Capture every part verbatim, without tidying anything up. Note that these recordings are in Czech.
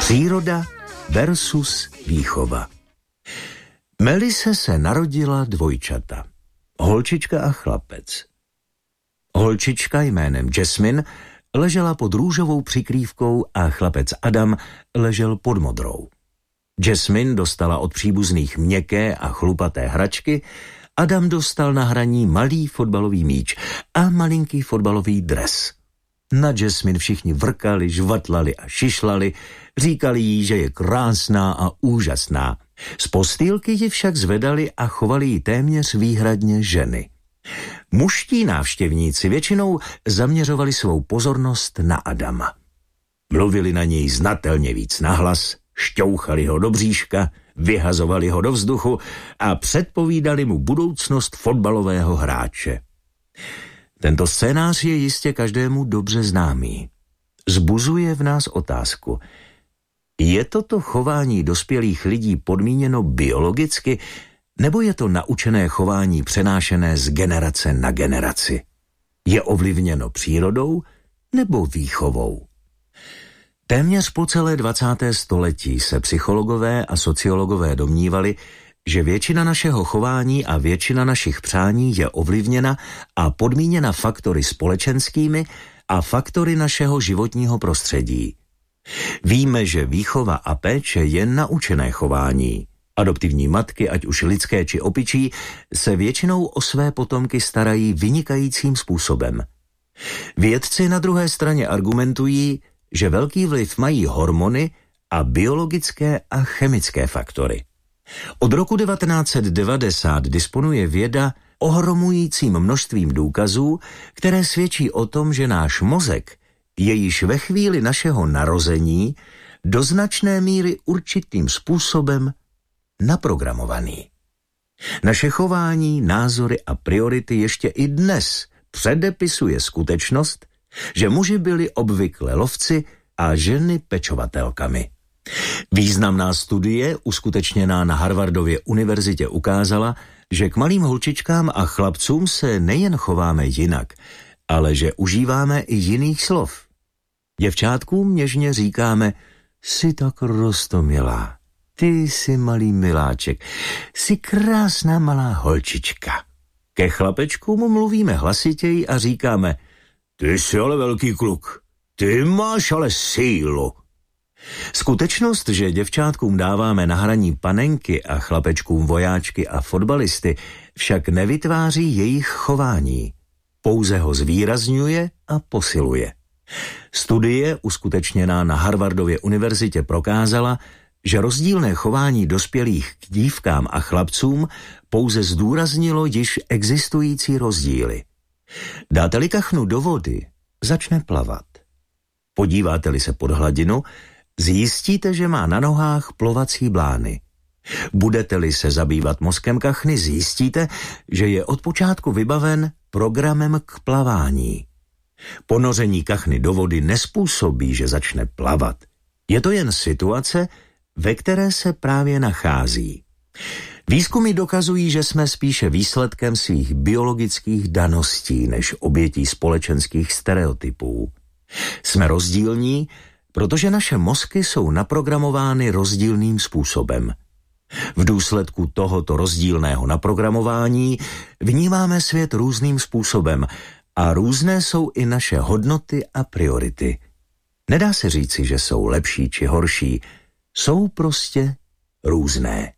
Příroda versus výchova. Melise se narodila dvojčata. Holčička a chlapec. Holčička jménem Jasmine ležela pod růžovou přikrývkou a chlapec Adam ležel pod modrou. Jasmine dostala od příbuzných měkké a chlupaté hračky, Adam dostal na hraní malý fotbalový míč a malinký fotbalový dres. Na Jasmine všichni vrkali, žvatlali a šišlali, říkali jí, že je krásná a úžasná. Z postýlky ji však zvedali a chovali ji téměř výhradně ženy. Mužští návštěvníci většinou zaměřovali svou pozornost na Adama. Mluvili na něj znatelně víc nahlas, šťouchali ho do bříška, vyhazovali ho do vzduchu a předpovídali mu budoucnost fotbalového hráče. Tento scénář je jistě každému dobře známý. Zbuzuje v nás otázku. Je toto chování dospělých lidí podmíněno biologicky, nebo je to naučené chování přenášené z generace na generaci? Je ovlivněno přírodou nebo výchovou? Téměř po celé dvacáté století se psychologové a sociologové domnívali, že většina našeho chování a většina našich přání je ovlivněna a podmíněna faktory společenskými a faktory našeho životního prostředí. Víme, že výchova a péče je naučené chování. Adoptivní matky, ať už lidské či opičí, se většinou o své potomky starají vynikajícím způsobem. Vědci na druhé straně argumentují, že velký vliv mají hormony a biologické a chemické faktory. Od roku devatenáct set devadesát disponuje věda ohromujícím množstvím důkazů, které svědčí o tom, že náš mozek je již ve chvíli našeho narození do značné míry určitým způsobem naprogramovaný. Naše chování, názory a priority ještě i dnes předepisuje skutečnost, že muži byli obvykle lovci a ženy pečovatelkami. Významná studie, uskutečněná na Harvardově univerzitě, ukázala, že k malým holčičkám a chlapcům se nejen chováme jinak, ale že užíváme i jiných slov. Děvčátkům něžně říkáme, jsi tak roztomilá, ty jsi malý miláček, jsi krásná malá holčička. Ke chlapečkům mluvíme hlasitěji a říkáme, ty jsi ale velký kluk, ty máš ale sílu. Skutečnost, že děvčátkům dáváme na hraní panenky a chlapečkům vojáčky a fotbalisty, však nevytváří jejich chování. Pouze ho zvýrazňuje a posiluje. Studie, uskutečněná na Harvardově univerzitě, prokázala, že rozdílné chování dospělých k dívkám a chlapcům pouze zdůraznilo již existující rozdíly. Dáte-li kachnu do vody, začne plavat. Podíváte-li se pod hladinu, zjistíte, že má na nohách plovací blány. Budete-li se zabývat mozkem kachny, zjistíte, že je od počátku vybaven programem k plavání. Ponoření kachny do vody nespůsobí, že začne plavat. Je to jen situace, ve které se právě nachází. Výzkumy dokazují, že jsme spíše výsledkem svých biologických daností než obětí společenských stereotypů. Jsme rozdílní, protože naše mozky jsou naprogramovány rozdílným způsobem. V důsledku tohoto rozdílného naprogramování vnímáme svět různým způsobem a různé jsou i naše hodnoty a priority. Nedá se říci, že jsou lepší či horší, jsou prostě různé.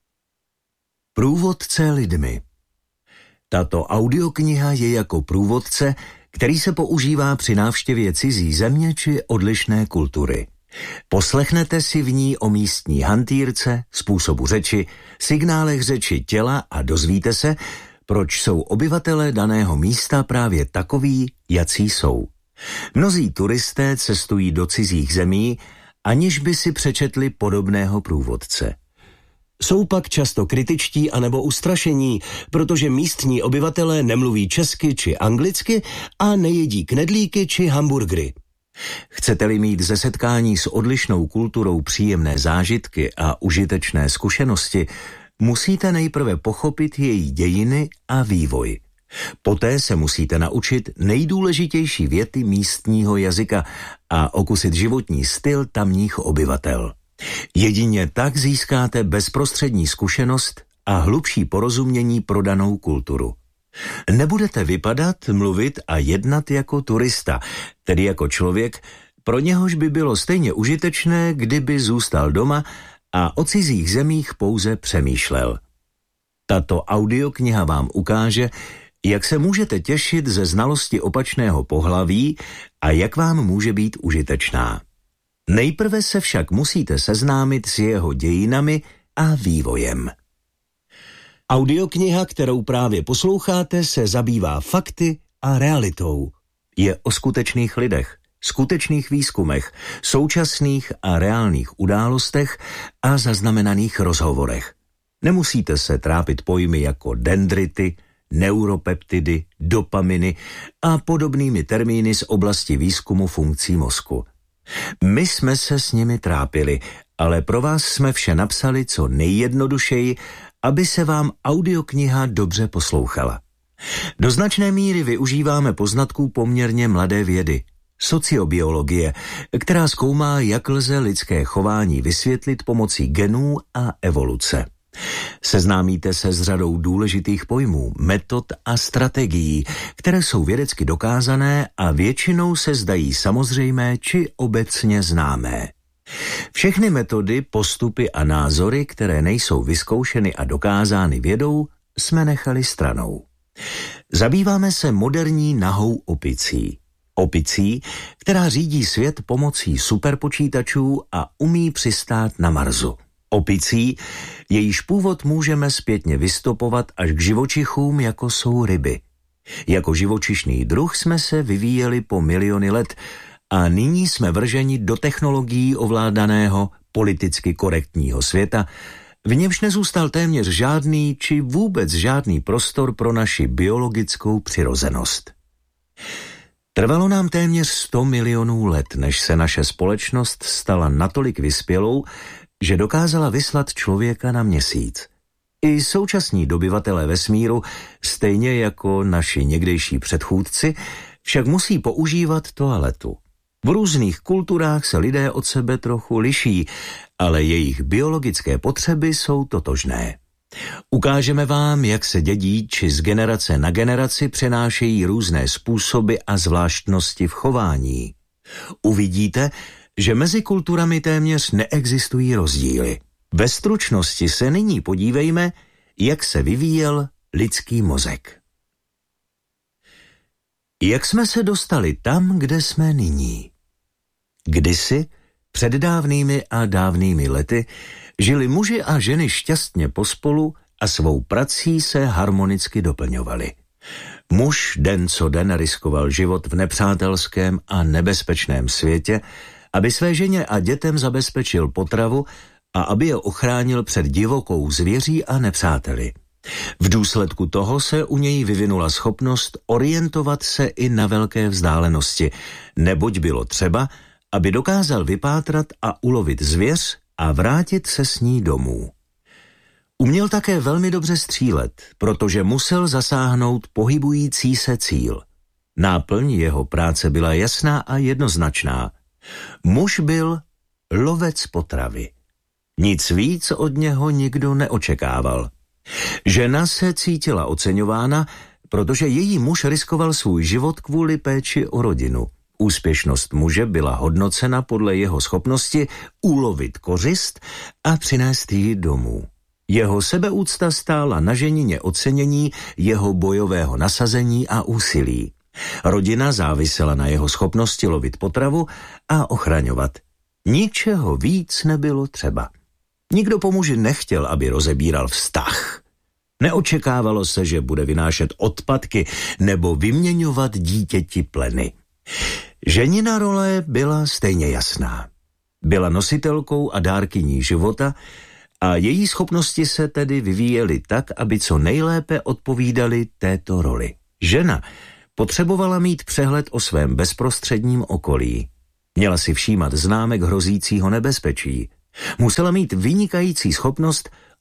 Průvodce lidmi. Tato audiokniha je jako průvodce, který se používá při návštěvě cizí země či odlišné kultury. Poslechnete si v ní o místní hantýrce, způsobu řeči, signálech řeči těla a dozvíte se, proč jsou obyvatelé daného místa právě takoví, jací jsou. Mnozí turisté cestují do cizích zemí, aniž by si přečetli podobného průvodce. Jsou pak často kritičtí anebo ustrašení, protože místní obyvatelé nemluví česky či anglicky a nejedí knedlíky či hamburgery. Chcete-li mít ze setkání s odlišnou kulturou příjemné zážitky a užitečné zkušenosti, musíte nejprve pochopit její dějiny a vývoj. Poté se musíte naučit nejdůležitější věty místního jazyka a okusit životní styl tamních obyvatel. Jedině tak získáte bezprostřední zkušenost a hlubší porozumění pro danou kulturu. Nebudete vypadat, mluvit a jednat jako turista, tedy jako člověk, pro něhož by bylo stejně užitečné, kdyby zůstal doma a o cizích zemích pouze přemýšlel. Tato audiokniha vám ukáže, jak se můžete těšit ze znalosti opačného pohlaví a jak vám může být užitečná. Nejprve se však musíte seznámit s jeho dějinami a vývojem. Audiokniha, kterou právě posloucháte, se zabývá fakty a realitou. Je o skutečných lidech, skutečných výzkumech, současných a reálných událostech a zaznamenaných rozhovorech. Nemusíte se trápit pojmy jako dendrity, neuropeptidy, dopaminy a podobnými termíny z oblasti výzkumu funkcí mozku. My jsme se s nimi trápili, ale pro vás jsme vše napsali co nejjednodušeji, aby se vám audiokniha dobře poslouchala. Do značné míry využíváme poznatků poměrně mladé vědy, sociobiologie, která zkoumá, jak lze lidské chování vysvětlit pomocí genů a evoluce. Seznámíte se s řadou důležitých pojmů, metod a strategií, které jsou vědecky dokázané a většinou se zdají samozřejmé či obecně známé. Všechny metody, postupy a názory, které nejsou vyzkoušeny a dokázány vědou, jsme nechali stranou. Zabýváme se moderní nahou opicí. Opicí, která řídí svět pomocí superpočítačů a umí přistát na Marsu. Opicí, jejíž původ můžeme zpětně vystopovat až k živočichům, jako jsou ryby. Jako živočišný druh jsme se vyvíjeli po miliony let a nyní jsme vrženi do technologií ovládaného politicky korektního světa, v němž nezůstal téměř žádný či vůbec žádný prostor pro naši biologickou přirozenost. Trvalo nám téměř sto milionů let, než se naše společnost stala natolik vyspělou, že dokázala vyslat člověka na Měsíc. I současní dobyvatelé vesmíru, stejně jako naši někdejší předchůdci, však musí používat toaletu. V různých kulturách se lidé od sebe trochu liší, ale jejich biologické potřeby jsou totožné. Ukážeme vám, jak se dědí či z generace na generaci přenášejí různé způsoby a zvláštnosti v chování. Uvidíte, že mezi kulturami téměř neexistují rozdíly. Ve stručnosti se nyní podívejme, jak se vyvíjel lidský mozek. Jak jsme se dostali tam, kde jsme nyní? Kdysi, před dávnými a dávnými lety, žili muži a ženy šťastně pospolu a svou prací se harmonicky doplňovali. Muž den co den riskoval život v nepřátelském a nebezpečném světě, aby své ženě a dětem zabezpečil potravu a aby je ochránil před divokou zvěří a nepřáteli. V důsledku toho se u něj vyvinula schopnost orientovat se i na velké vzdálenosti, neboť bylo třeba, aby dokázal vypátrat a ulovit zvěř a vrátit se s ní domů. Uměl také velmi dobře střílet, protože musel zasáhnout pohybující se cíl. Náplň jeho práce byla jasná a jednoznačná. Muž byl lovec potravy. Nic víc od něho nikdo neočekával. Žena se cítila oceňována, protože její muž riskoval svůj život kvůli péči o rodinu. Úspěšnost muže byla hodnocena podle jeho schopnosti ulovit kořist a přinést ji domů. Jeho sebeúcta stála na ženině ocenění jeho bojového nasazení a úsilí. Rodina závisela na jeho schopnosti lovit potravu a ochraňovat. Ničeho víc nebylo třeba. Nikdo po muži nechtěl, aby rozebíral vztah. Neočekávalo se, že bude vynášet odpadky nebo vyměňovat dítěti pleny. Ženina role byla stejně jasná. Byla nositelkou a dárkyní života a její schopnosti se tedy vyvíjely tak, aby co nejlépe odpovídaly této roli. Žena potřebovala mít přehled o svém bezprostředním okolí. Měla si všímat známek hrozícího nebezpečí. Musela mít vynikající schopnost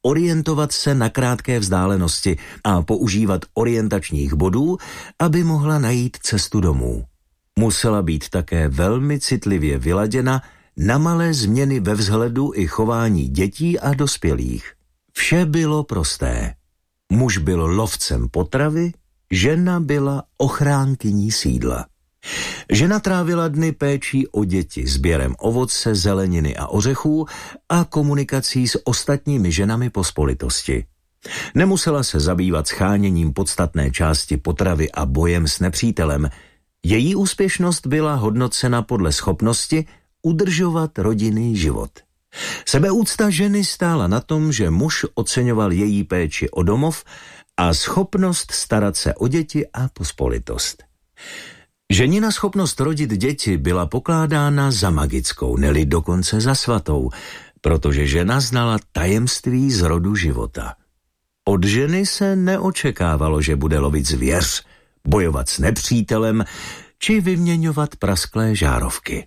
orientovat se na krátké vzdálenosti a používat orientačních bodů, aby mohla najít cestu domů. Musela být také velmi citlivě vyladěna na malé změny ve vzhledu i chování dětí a dospělých. Vše bylo prosté. Muž byl lovcem potravy, žena byla ochránkyní sídla. Žena trávila dny péčí o děti, sběrem ovoce, zeleniny a ořechů a komunikací s ostatními ženami pospolitosti. Nemusela se zabývat scháněním podstatné části potravy a bojem s nepřítelem. Její úspěšnost byla hodnocena podle schopnosti udržovat rodinný život. Sebeúcta ženy stála na tom, že muž oceňoval její péči o domov a schopnost starat se o děti a pospolitost. Ženina schopnost rodit děti byla pokládána za magickou, neli dokonce za svatou, protože žena znala tajemství z rodu života. Od ženy se neočekávalo, že bude lovit zvěř, bojovat s nepřítelem či vyměňovat prasklé žárovky.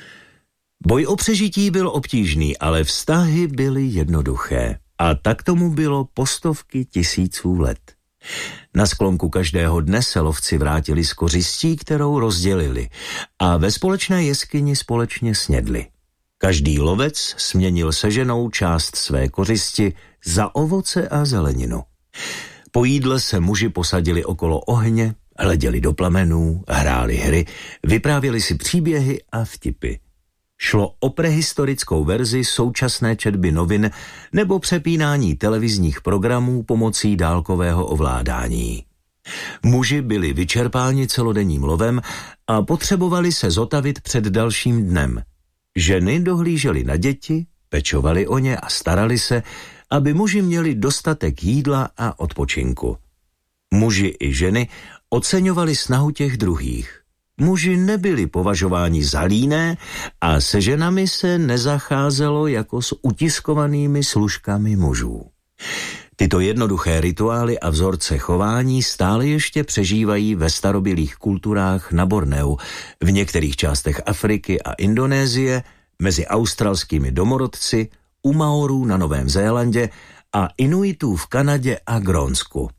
Boj o přežití byl obtížný, ale vztahy byly jednoduché. A tak tomu bylo po stovky tisíců let. Na sklonku každého dne se lovci vrátili s kořistí, kterou rozdělili, a ve společné jeskyni společně snědli. Každý lovec směnil se ženou část své kořisti za ovoce a zeleninu. Po jídle se muži posadili okolo ohně, hleděli do plamenů, hráli hry, vyprávěli si příběhy a vtipy. Šlo o prehistorickou verzi současné četby novin nebo přepínání televizních programů pomocí dálkového ovládání. Muži byli vyčerpáni celodenním lovem a potřebovali se zotavit před dalším dnem. Ženy dohlížely na děti, pečovali o ně a starali se, aby muži měli dostatek jídla a odpočinku. Muži i ženy oceňovali snahu těch druhých. Muži nebyli považováni za líné a se ženami se nezacházelo jako s utiskovanými služkami mužů. Tyto jednoduché rituály a vzorce chování stále ještě přežívají ve starobylých kulturách na Borneu, v některých částech Afriky a Indonésie, mezi australskými domorodci, u Maorů na Novém Zélandě a Inuitů v Kanadě a Grónsku.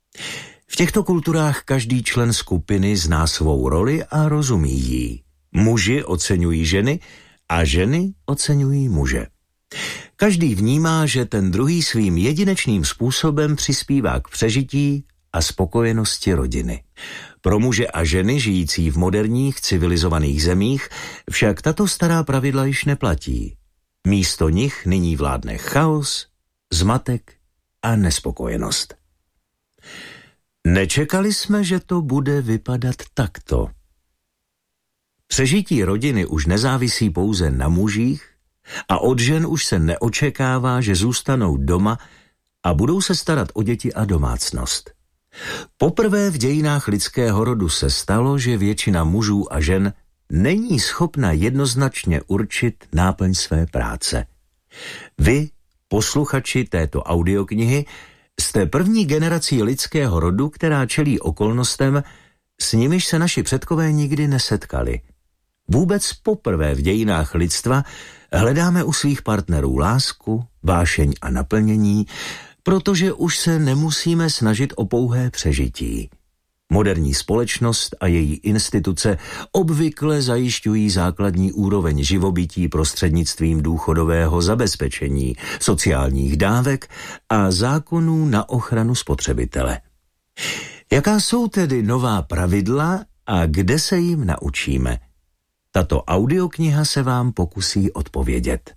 V těchto kulturách každý člen skupiny zná svou roli a rozumí jí. Muži oceňují ženy a ženy oceňují muže. Každý vnímá, že ten druhý svým jedinečným způsobem přispívá k přežití a spokojenosti rodiny. Pro muže a ženy žijící v moderních civilizovaných zemích však tato stará pravidla již neplatí. Místo nich nyní vládne chaos, zmatek a nespokojenost. Nečekali jsme, že to bude vypadat takto. Přežití rodiny už nezávisí pouze na mužích a od žen už se neočekává, že zůstanou doma a budou se starat o děti a domácnost. Poprvé v dějinách lidského rodu se stalo, že většina mužů a žen není schopna jednoznačně určit náplň své práce. Vy, posluchači této audioknihy, jste první generací lidského rodu, která čelí okolnostem, s nimiž se naši předkové nikdy nesetkali. Vůbec poprvé v dějinách lidstva hledáme u svých partnerů lásku, vášeň a naplnění, protože už se nemusíme snažit o pouhé přežití. Moderní společnost a její instituce obvykle zajišťují základní úroveň živobytí prostřednictvím důchodového zabezpečení, sociálních dávek a zákonů na ochranu spotřebitele. Jaká jsou tedy nová pravidla a kde se jim naučíme? Tato audiokniha se vám pokusí odpovědět.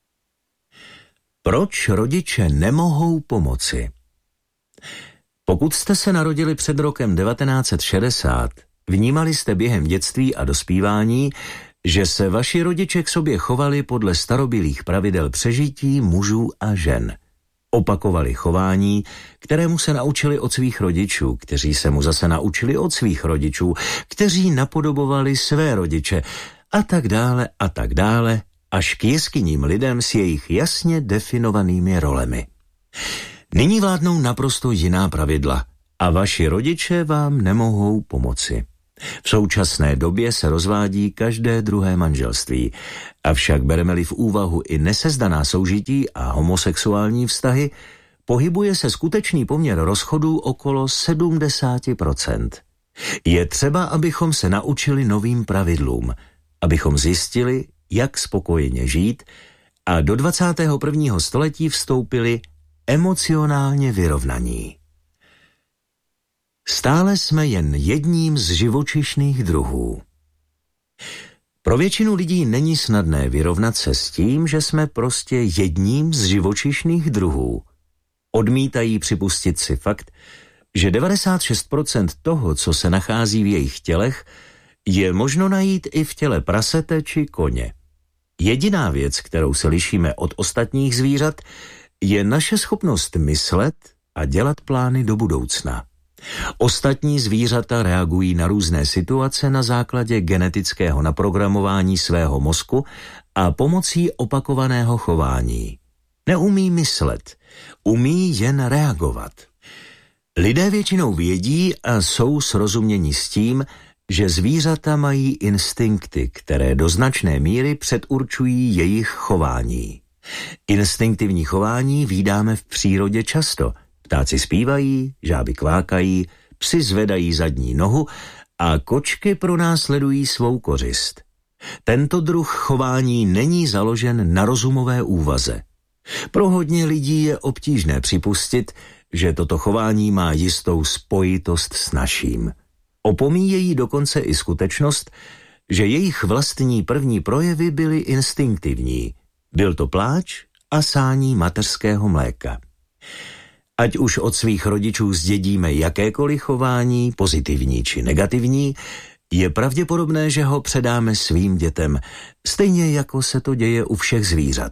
Proč rodiče nemohou pomoci? Pokud jste se narodili před rokem devatenáct set šedesát, vnímali jste během dětství a dospívání, že se vaši rodiče k sobě chovali podle starobylých pravidel přežití mužů a žen. Opakovali chování, kterému se naučili od svých rodičů, kteří se mu zase naučili od svých rodičů, kteří napodobovali své rodiče a tak dále a tak dále, až k jeskyním lidem s jejich jasně definovanými rolemi. Nyní vládnou naprosto jiná pravidla a vaši rodiče vám nemohou pomoci. V současné době se rozvádí každé druhé manželství, avšak bereme-li v úvahu i nesezdaná soužití a homosexuální vztahy, pohybuje se skutečný poměr rozchodů okolo sedmdesát procent. Je třeba, abychom se naučili novým pravidlům, abychom zjistili, jak spokojeně žít a do dvacátého prvního století vstoupili emocionálně vyrovnaní. Stále jsme jen jedním z živočišných druhů. Pro většinu lidí není snadné vyrovnat se s tím, že jsme prostě jedním z živočišných druhů. Odmítají připustit si fakt, že devadesát šest procent toho, co se nachází v jejich tělech, je možno najít i v těle prasete či koně. Jediná věc, kterou se lišíme od ostatních zvířat, je naše schopnost myslet a dělat plány do budoucna. Ostatní zvířata reagují na různé situace na základě genetického naprogramování svého mozku a pomocí opakovaného chování. Neumí myslet, umí jen reagovat. Lidé většinou vědí a jsou srozuměni s tím, že zvířata mají instinkty, které do značné míry předurčují jejich chování. Instinktivní chování vídáme v přírodě často. Ptáci zpívají, žáby kvákají, psi zvedají zadní nohu a kočky pronásledují svou kořist. Tento druh chování není založen na rozumové úvaze. Pro hodně lidí je obtížné připustit, že toto chování má jistou spojitost s naším. Opomíjejí dokonce i skutečnost, že jejich vlastní první projevy byly instinktivní. Byl to pláč a sání mateřského mléka. Ať už od svých rodičů zdědíme jakékoliv chování, pozitivní či negativní, je pravděpodobné, že ho předáme svým dětem, stejně jako se to děje u všech zvířat.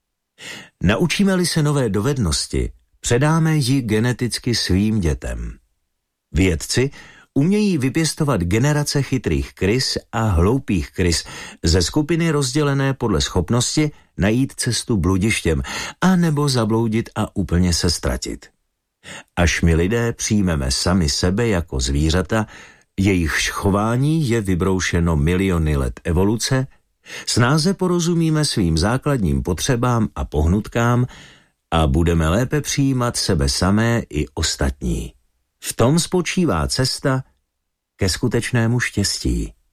Naučíme-li se nové dovednosti, předáme ji geneticky svým dětem. Vědci umějí vypěstovat generace chytrých krys a hloupých krys ze skupiny rozdělené podle schopnosti najít cestu bludištěm a nebo zabloudit a úplně se ztratit. Až my lidé přijmeme sami sebe jako zvířata, jejichž chování je vybroušeno miliony let evoluce, snáze porozumíme svým základním potřebám a pohnutkám a budeme lépe přijímat sebe samé i ostatní. V tom spočívá cesta ke skutečnému štěstí.